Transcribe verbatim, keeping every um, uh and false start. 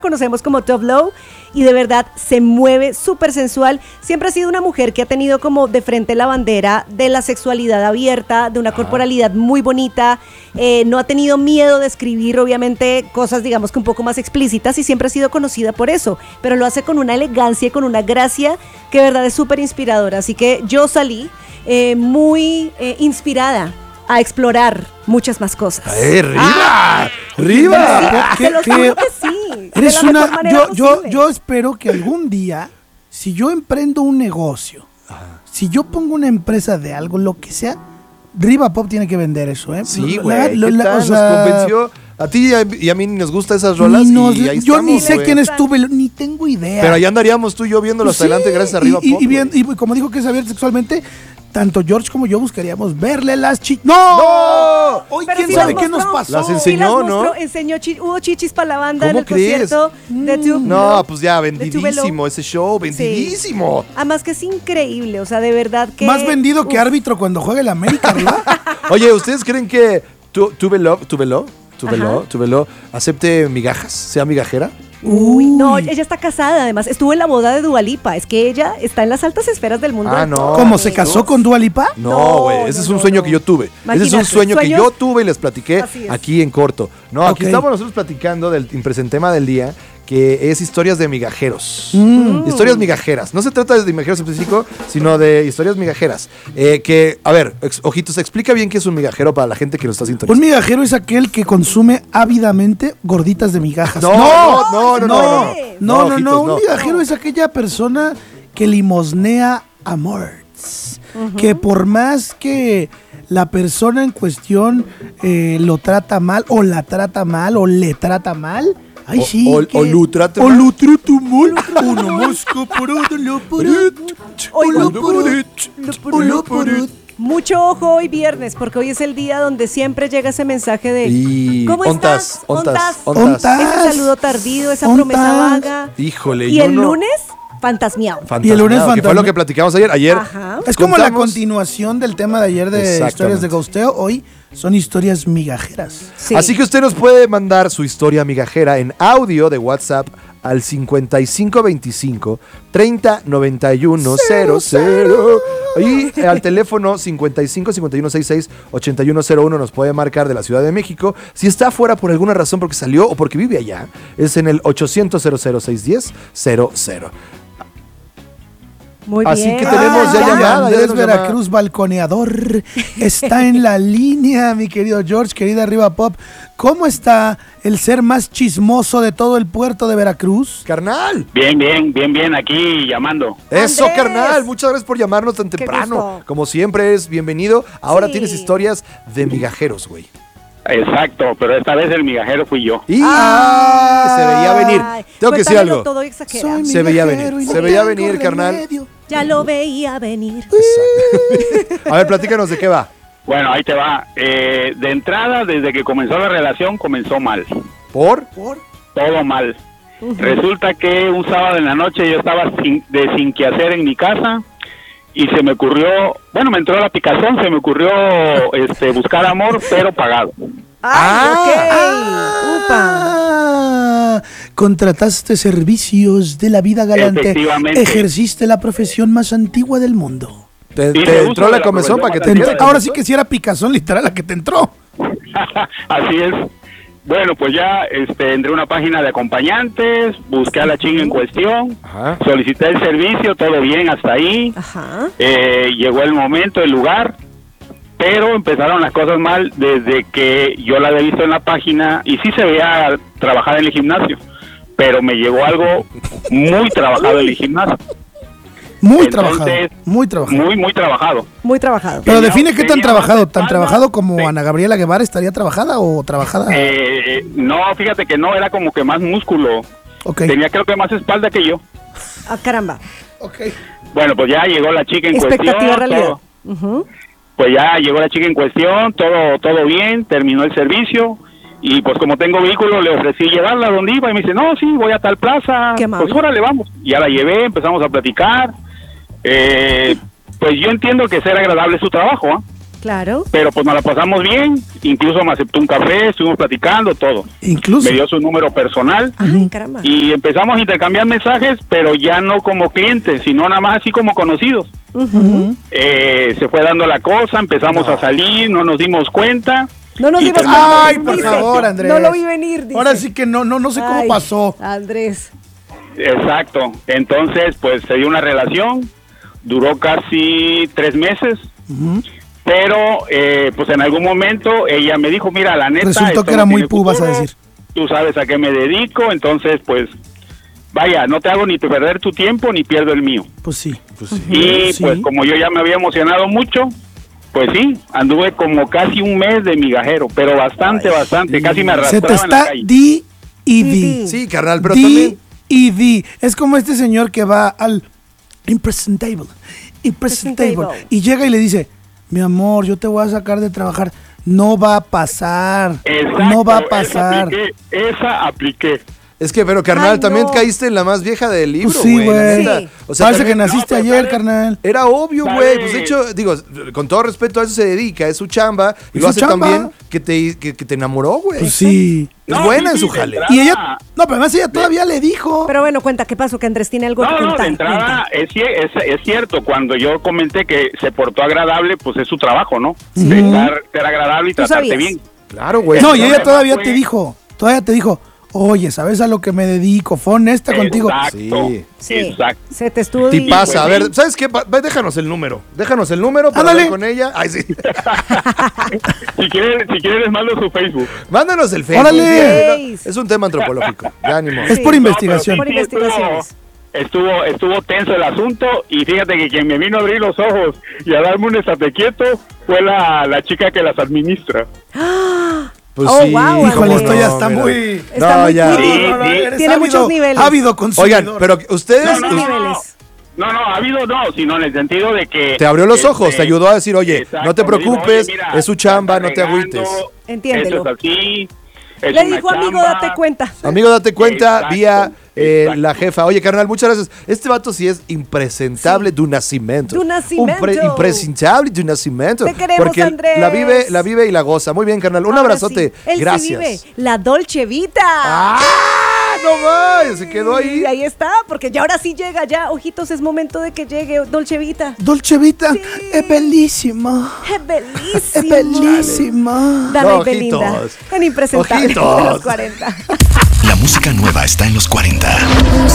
conocemos como Top Low, y de verdad se mueve súper sensual. Siempre ha sido una mujer que ha tenido como de frente la bandera de la sexualidad abierta, de una corporalidad muy bonita. Eh, no ha tenido miedo de escribir, obviamente, cosas digamos que un poco más explícitas, y siempre ha sido conocida por eso, pero lo hace con una elegancia y con una gracia que de verdad es súper inspiradora. Así que yo salí eh, muy eh, inspirada a explorar muchas más cosas. ¡Eh, Riva! Ah, ¡Riva! Sí, te lo juro que sí. Eres una, yo, yo, yo espero que algún día, si yo emprendo un negocio, ajá, si yo pongo una empresa de algo, lo que sea, Riva Pop tiene que vender eso, ¿eh? Sí, güey. ¿Qué tal? O sea, nos convenció. A ti y a mí nos gustan esas rolas. Nos, y ahí yo estamos, ni sé wey. quién es tú, ni tengo idea. Pero allá andaríamos tú y yo viéndolos sí, adelante gracias a Riva y, Pop. Y, bien, y como dijo que es abierto sexualmente, tanto George como yo buscaríamos verle las chichis. ¡No! ¡No! Hoy pero quién sí sabe las qué mostró, nos pasó. Las enseñó, sí las mostró, ¿no? Enseñó, chi hubo chichis para la banda en ¿Cómo el crees? concierto de Tube No, Low, pues ya, vendidísimo ese show, vendidísimo. Sí. Además que es increíble, o sea, de verdad que... Más vendido uf. que árbitro cuando juega el América, ¿verdad? Oye, ¿ustedes creen que Tube Low, Tube Low, Tube Low, Tube Low acepte migajas, sea migajera? Uy, no, ella está casada, además, estuvo en la boda de Dua Lipa, es que ella está en las altas esferas del mundo. Ah, no. ¿Cómo, se casó con Dua Lipa? No, güey, no, ese no, es un sueño no, que yo tuve. Imagínate, ese es un sueño ¿sueños? que yo tuve y les platiqué aquí en corto. No, aquí okay. estamos nosotros platicando del impresentema del día, que es historias de migajeros. Mm. Historias migajeras. No se trata de migajeros específico, sino de historias migajeras. Eh, que, a ver, ex, ojitos, explica bien qué es un migajero para la gente que nos está sintonizando. Un migajero es aquel que consume ávidamente gorditas de migajas. No, no, no, no, no. No, no, no, no, no. Un migajero es aquella persona que limosnea amor. Uh-huh. Que por más que la persona en cuestión eh, lo trata mal, o la trata mal, o le trata mal, ay, o, sí. O, o lo trata mal. O lo trata mal. Uno mosco por otro, lo por otro. Mucho ojo hoy viernes, porque hoy es el día donde siempre llega ese mensaje de y... ¿cómo ontas, estás? Ontas, ontas, ontas. Ese saludo tardío, esa ontas. promesa vaga. Híjole, y yo el no... lunes, fantasmiado. Y el lunes fantasmiado, que fue lo que platicamos ayer. Ayer Ajá. Es como la continuación del tema de ayer de historias de ghosteo. Hoy son historias migajeras. Sí. Así que usted nos puede mandar su historia migajera en audio de WhatsApp al cincuenta y cinco veinticinco treinta noventa y uno cero cero y al teléfono cincuenta y cinco cincuenta y uno sesenta y seis ochenta y uno cero uno nos puede marcar de la Ciudad de México. Si está afuera por alguna razón, porque salió o porque vive allá, es en el ochocientos cero cero seis diez cero cero. Muy Así bien. que tenemos ah, ya llamada. Andrés ya Veracruz, llamada. Balconeador, está en la línea, mi querido George, querida Riva Pop. ¿Cómo está el ser más chismoso de todo el puerto de Veracruz? Carnal. Bien, bien, bien, bien, aquí llamando. Eso, Andrés. Carnal. Muchas gracias por llamarnos tan temprano. Como siempre es bienvenido. Ahora sí. Tienes historias de migajeros, güey. Exacto, pero esta vez el migajero fui yo. Y ah, se veía venir. Tengo que decir algo. Todo se veía venir. Se veía venir, carnal. Remedio. Ya lo veía venir. A ver, platícanos de qué va. Bueno, ahí te va. Eh, de entrada, desde que comenzó la relación, comenzó mal. ¿Por? ¿Por? Todo mal. Uh-huh. Resulta que un sábado en la noche yo estaba sin, de sin que hacer en mi casa. Y se me ocurrió, bueno, me entró la picazón, se me ocurrió este, buscar amor, pero pagado. ¡Ah, ok! Ah, ¡Upa! Contrataste servicios de la vida galante. Efectivamente. Ejerciste la profesión más antigua del mundo. Te, te entró la, la comezón para que te entró. Ahora sí que si era picazón literal la que te entró. Así es. Bueno, pues ya este, entré a una página de acompañantes, busqué a la chinga en cuestión, ajá, solicité el servicio, todo bien hasta ahí. Ajá. Eh, llegó el momento, el lugar, pero empezaron las cosas mal desde que yo la había visto en la página y sí se veía trabajar en el gimnasio, pero me llegó algo muy trabajado en el gimnasio. Muy Entonces, trabajado, muy trabajado. Muy, muy trabajado. Muy trabajado. Pero define qué tan trabajado, ¿tan trabajado como sí. Ana Gabriela Guevara estaría trabajada o trabajada? Eh, no, fíjate que no, era como que más músculo. Okay. Tenía creo que más espalda que yo. Ah, caramba. Okay. Bueno, pues ya llegó la chica en Expectativa cuestión. realidad. Todo, uh-huh. Pues ya llegó la chica en cuestión, todo, todo bien, terminó el servicio. Y pues como tengo vehículo, le ofrecí llevarla a donde iba y me dice, no, sí, voy a tal plaza. Qué pues órale, vamos. Ya la llevé, empezamos a platicar. Eh, pues yo entiendo que ser agradable es su trabajo, ¿eh? Claro. Pero pues nos la pasamos bien, incluso me aceptó un café, estuvimos platicando, todo. Incluso. Me dio su número personal. Ay, caramba. Y empezamos a intercambiar mensajes, pero ya no como clientes, sino nada más así como conocidos. Ujú. Eh, se fue dando la cosa, empezamos No. a salir, no nos dimos cuenta. No nos Y dimos terminamos cuenta. Ay, por Dice, favor, Andrés. No lo vi venir, dice. Ahora sí que no, no, no sé cómo Ay, pasó. Andrés. Exacto. Entonces, pues se dio una relación, duró casi tres meses, Ujú. pero eh, pues en algún momento ella me dijo, mira, la neta... Resultó esto que era no muy tiene pu, vas a futuro, decir. Tú sabes a qué me dedico, entonces pues, vaya, no te hago ni perder tu tiempo ni pierdo el mío. Pues sí. Pues sí. Y Sí. pues como yo ya me había emocionado mucho, pues sí, anduve como casi un mes de migajero, pero bastante, bastante, casi me Se arrastraba te en la está calle. D y D. Sí, carnal, pero D también... y D. Es como este señor que va al impresentable. Impresentable. Presentable. Y llega y le dice, mi amor, yo te voy a sacar de trabajar. No va a pasar. Exacto, no va a esa pasar. apliqué, esa apliqué. Es que, pero carnal, Ay, también no. caíste en la más vieja del libro, Pues sí, güey. la güey. neta. Sí. O sea, Parece que también- naciste no, pues, ayer, ¿sabes? carnal. Era obvio, ¿Sabes? güey. Pues de hecho, digo, con todo respeto, a eso se dedica, es su chamba. Y Es lo su hace chamba. tan bien que te, que, que te enamoró, güey. Pues sí. Es No, buena sí, en su sí, de jale. entrada- Y ella, no, pero además ella todavía le dijo. Pero bueno, cuenta, ¿qué pasó? Que Andrés tiene algo que No, no, contar. de entrada Cuenta. es, cie- es, es cierto, cuando yo comenté que se portó agradable, pues es su trabajo, ¿no? De estar, ser agradable y ¿Tú tratarte sabías? bien. Claro, güey. No, y ella problema todavía fue- te dijo, todavía te dijo, oye, ¿sabes a lo que me dedico? Fue honesta contigo. Exacto, Sí. Sí. exacto. Se te estuvo Ti diciendo. pasa. A pues, ver, sí. ¿sabes qué? Pa- ve, déjanos el número. Déjanos el número para Ándale. hablar con ella. Ay, sí. Si quieres, si quieres les mando su Facebook. Mándanos el Facebook. Órale. Sí, es un tema antropológico. Ya ánimo. Es Sí. por No, investigación. Por investigaciones. Estuvo, estuvo, estuvo tenso el asunto y fíjate que quien me vino a abrir los ojos y a darme un estate quieto fue la, la chica que las administra. Pues Oh, sí. wow, Híjole, Andrés. esto ya está mira. muy... Está No, muy ya. creepy. Sí, sí. eres Tiene ávido- muchos niveles. Ávido consumidor. Oigan, pero ustedes... No, Esos no, no. niveles. No, no, ha habido no, sino en el sentido de que... Te abrió los este, ojos, te ayudó a decir, oye, exacto, no te me dijo, preocupes, oye, mira, es su chamba, estás no te regando, agüites. Entiéndelo. Eso es así. es Le una dijo, amigo, chamba". date cuenta. Amigo, date cuenta Exacto, vía eh, exacto. la jefa. Oye, carnal, muchas gracias. Este vato sí es impresentable de un nacimiento. De un nacimiento. Un pre- impresentable de un nacimiento. Te queremos, Porque Andrés. la vive, la vive y la goza. Muy bien, carnal. Un Ahora abrazote. sí. Él sí Gracias. vive la Dolce Vita. ¡Ah! No más, se quedó ahí. Y ahí está, porque ya ahora sí llega, ya, ojitos, es momento de que llegue Dolce Vita. Dolce Vita Sí. es bellísima. Es bellísimo. Es bellísima. Dana No, y Belinda, ojitos. en Impresentable Ojitos. de los cuarenta. La música nueva está en los cuarenta.